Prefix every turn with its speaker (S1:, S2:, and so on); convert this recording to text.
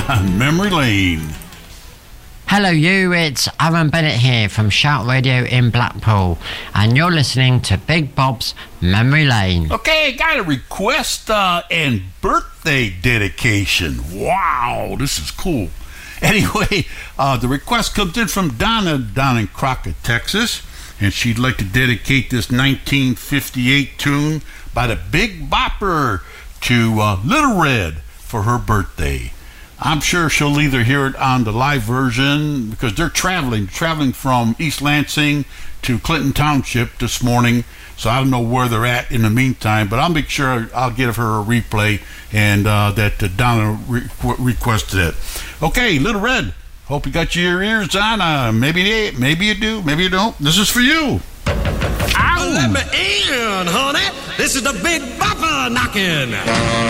S1: on Memory Lane.
S2: Hello you, it's Aaron Bennett here from Shout Radio in Blackpool, and you're listening to Big Bob's Memory Lane.
S1: Okay, got a request and birthday dedication. Wow, this is cool. Anyway, the request comes in from Donna down in Crockett, Texas, and she'd like to dedicate this 1958 tune by the Big Bopper to Little Red for her birthday. I'm sure she'll either hear it on the live version because they're traveling from East Lansing to Clinton Township this morning. So I don't know where they're at in the meantime, but I'll make sure I'll give her a replay and that Donna requested it. Okay, Little Red. Hope you got your ears on. Maybe you do, maybe you don't. This is for you.
S3: Let me in, honey. This is the Big Bopper knocking.